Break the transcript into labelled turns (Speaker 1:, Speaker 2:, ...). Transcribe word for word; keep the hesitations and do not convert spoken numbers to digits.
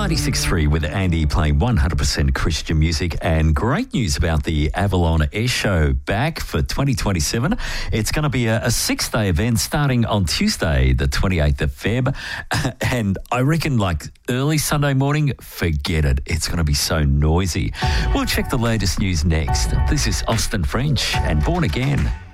Speaker 1: ninety-six point three with Andy playing one hundred percent Christian music, and great news about the Avalon Air Show back for twenty twenty-seven. It's going to be a, a six-day event starting on Tuesday, the twenty-eighth of February. And I reckon like early Sunday morning, forget it. It's going to be so noisy. We'll check the latest news next. This is Austin French and Born Again.